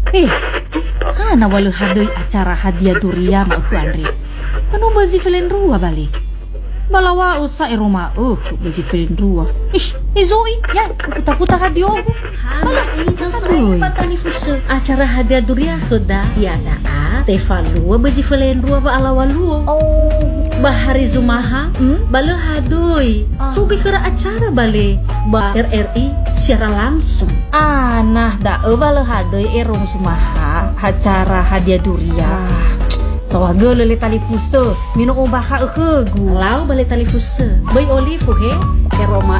Hana walau hadai acara hadiah duria ma Andri. Kanu bazi filen rua bali. Balawa usa rumah bazi filen rua. Zoi ya futa hadiah. Hala ini sering patani fusa acara hadiah duria sudah tiada tefalua bazi filen rua ba alawalua. Bahari Zumaha bala hadoi sugi kera acara bale ba RRI secara langsung. Nah da bala hadoi erong Zumaha acara hadiah duria. Sawaga lele tali fusa minum obaha gu. Lau bale tali fusa. Bay olive he eroma